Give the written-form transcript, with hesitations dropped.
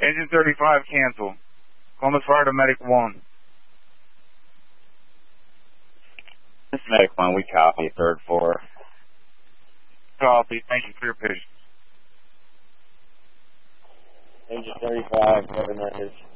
Engine 35 cancel. Columbus Fire to Medic 1. This is Medic 1, we copy, 3rd floor. Copy, thank you for your patience. Engine 35, 7 numbers.